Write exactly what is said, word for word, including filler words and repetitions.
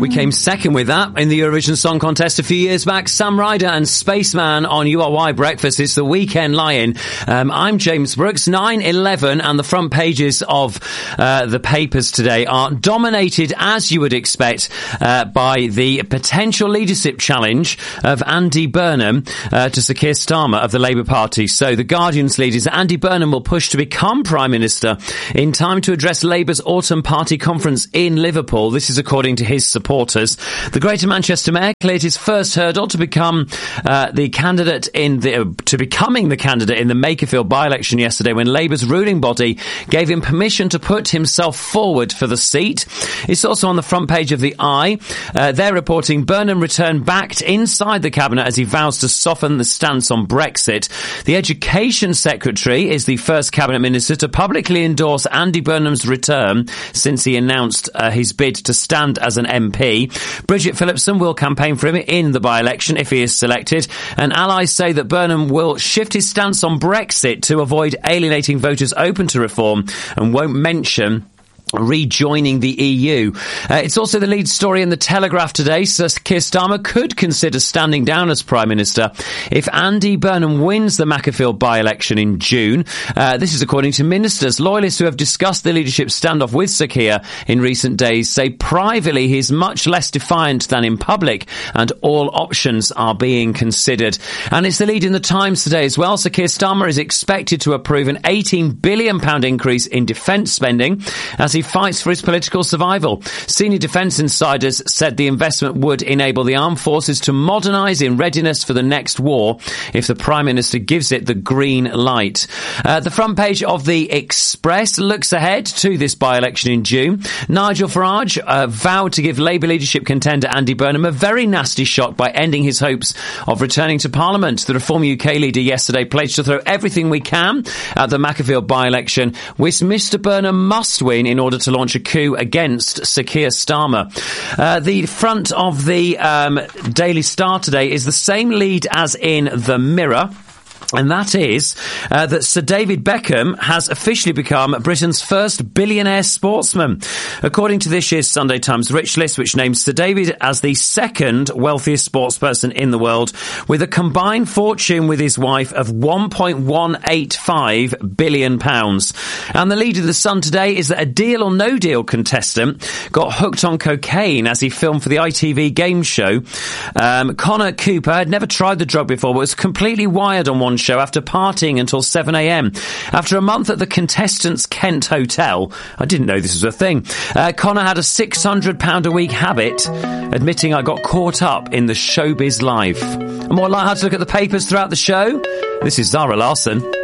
We came second with that in the Eurovision Song Contest a few years back. Sam Ryder and Spaceman on U R Y Breakfast. It's the Weekend Lion. Um, I'm James Brooks. nine eleven, and the front pages of uh, the papers today are dominated, as you would expect, uh, by the potential leadership challenge of Andy Burnham uh, to Sir Keir Starmer of the Labour Party. So the Guardian's lead is that Andy Burnham will push to become Prime Minister in time to address Labour's autumn party conference in Liverpool. This is according to his supporters. The Greater Manchester Mayor cleared his first hurdle to become uh, the candidate in the uh, to becoming the candidate in the Makerfield by-election yesterday, when Labour's ruling body gave him permission to put himself forward for the seat. It's also on the front page of the Eye. Uh, they're reporting Burnham returned back inside the cabinet as he vows to soften the stance on Brexit. The Education Secretary is the first cabinet minister to publicly endorse Andy Burnham's return since he announced uh, his bid to stand as an M P. Bridget Phillipson will campaign for him in the by-election if he is selected, and allies say that Burnham will shift his stance on Brexit to avoid alienating voters open to reform and won't mention rejoining the E U. Uh, it's also the lead story in the Telegraph today. Sir Keir Starmer could consider standing down as Prime Minister if Andy Burnham wins the Makerfield by-election in June. Uh, this is according to ministers. Loyalists who have discussed the leadership standoff with Sir Keir in recent days say privately he's much less defiant than in public, and all options are being considered. And it's the lead in the Times today as well. Sir Keir Starmer is expected to approve an eighteen billion pounds increase in defence spending as he fights for his political survival. Senior defence insiders said the investment would enable the armed forces to modernise in readiness for the next war if the Prime Minister gives it the green light. Uh, the front page of the Express looks ahead to this by-election in June. Nigel Farage uh, vowed to give Labour leadership contender Andy Burnham a very nasty shock by ending his hopes of returning to Parliament. The Reform U K leader yesterday pledged to throw everything we can at the Makerfield by-election, which Mr Burnham must win in order to launch a coup against Sir Keir Starmer. Uh, the front of the um, Daily Star today is the same lead as in the Mirror. And that is uh, that Sir David Beckham has officially become Britain's first billionaire sportsman. According to this year's Sunday Times Rich List, which names Sir David as the second wealthiest sportsperson in the world, with a combined fortune with his wife of one point one eight five billion pounds. And the lead of The Sun today is that a Deal or No Deal contestant got hooked on cocaine as he filmed for the I T V game show. Um, Connor Cooper had never tried the drug before, but was completely wired on one show after partying until seven a.m. After a month at the Contestants Kent Hotel, I didn't know this was a thing, uh, Connor had a six hundred pounds a week habit, admitting I got caught up in the showbiz life. And what I'd like to look at the papers throughout the show, this is Zara Larson.